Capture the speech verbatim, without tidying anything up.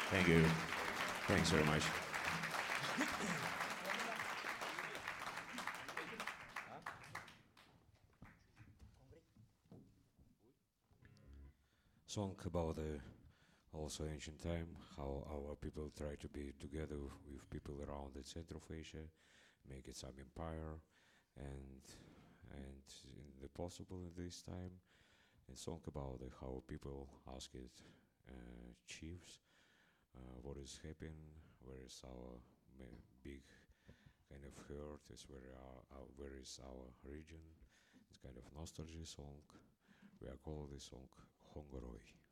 Thank you. Thanks very much. Song about the also ancient time, how our people try to be together with people around the center of Asia, make it some empire, and and in the possible in this time, and song about the, how people ask it uh, chiefs, uh, what is happening, where is our ma- big kind of hurt, is where our, our where is our region. It's kind of nostalgia song. We are calling this song Hongoroi.